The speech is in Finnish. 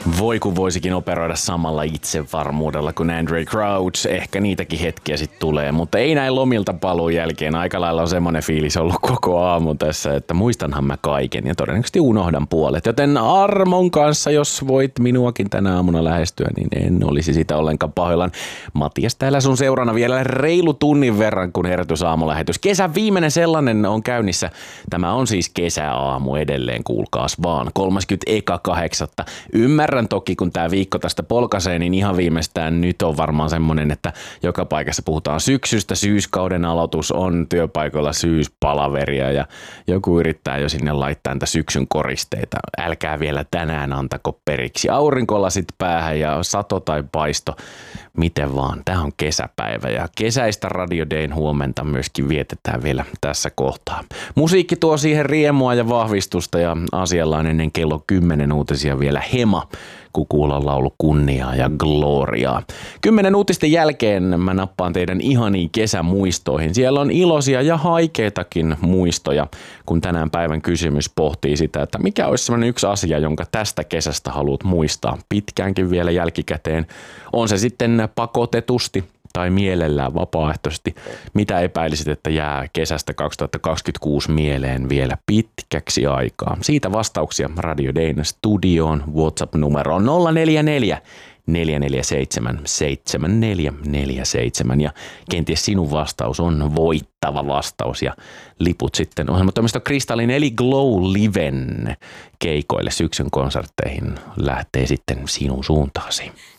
Voi kun voisikin operoida samalla itsevarmuudella kuin Andre Crouch. Ehkä niitäkin hetkiä sitten tulee, mutta ei näin lomilta paluun jälkeen. Aika lailla on semmoinen fiilis ollut koko aamu tässä, että muistanhan mä kaiken ja todennäköisesti unohdan puolet. Joten armon kanssa, jos voit minuakin tänä aamuna lähestyä, niin en olisi sitä ollenkaan pahoillaan. Matias täällä sun seurana vielä reilu tunnin verran, kun herätys aamulähetys. Kesän viimeinen sellainen on käynnissä. Tämä on siis kesäaamu edelleen, kuulkaas vaan. 31.8. Ymmärrän toki, kun tämä viikko tästä polkaisee, niin ihan viimeistään nyt on varmaan semmoinen, että joka paikassa puhutaan syksystä, syyskauden aloitus on työpaikoilla syyspalaveria ja joku yrittää jo sinne laittaa niitä syksyn koristeita. Älkää vielä tänään antako periksi. Aurinkolasit päähän ja sato tai paisto, miten vaan. Tämä on kesäpäivä ja kesäistä Radio Dayn huomenta myöskin vietetään vielä tässä kohtaa. Musiikki tuo siihen riemua ja vahvistusta ja asialla on ennen kello 10 uutisia vielä Hema, kun kuullaan laulu kunniaa ja gloriaa. 10 uutisten jälkeen mä nappaan teidän ihaniin kesämuistoihin. Siellä on iloisia ja haikeitakin muistoja, kun tänään päivän kysymys pohtii sitä, että mikä olisi sellainen yksi asia, jonka tästä kesästä haluat muistaa pitkäänkin vielä jälkikäteen. On se sitten pakotetusti tai mielellään vapaaehtoisesti. Mitä epäilisit, että jää kesästä 2026 mieleen vielä pitkäksi aikaa? Siitä vastauksia Radio Dayn studioon WhatsApp-numeroon 044 447 7447 ja kenties sinun vastaus on voittava vastaus ja liput sitten ohjelmatoimisto Kristallin eli Glow Liven keikoille syksyn konsertteihin lähtee sitten sinun suuntaasi.